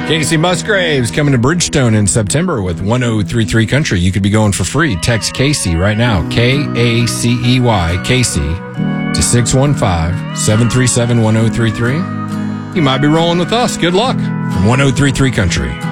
Casey Musgraves coming to Bridgestone in September with 1033 Country. You could be going for free. Text Casey right now, K-A-C-E-Y, Casey, to 615-737-1033. You might be rolling with us. Good luck from 1033 Country.